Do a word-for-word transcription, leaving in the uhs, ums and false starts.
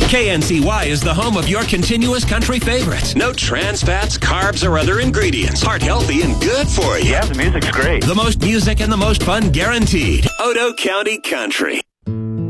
K N C Y is the home of your continuous country favorites. No trans fats, carbs, or other ingredients. Heart healthy and good for you. Yeah, the music's great. The most music and the most fun guaranteed. Odo County Country.